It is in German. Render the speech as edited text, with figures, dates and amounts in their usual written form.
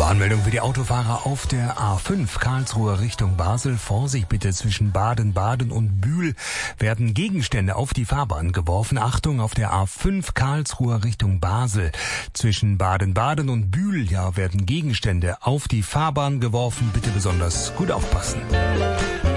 Warnmeldung für die Autofahrer auf der A5 Karlsruhe Richtung Basel. Vorsicht bitte, zwischen Baden-Baden und Bühl werden Gegenstände auf die Fahrbahn geworfen. Achtung, auf der A5 Karlsruhe Richtung Basel. Zwischen Baden-Baden und Bühl werden Gegenstände auf die Fahrbahn geworfen. Bitte besonders gut aufpassen.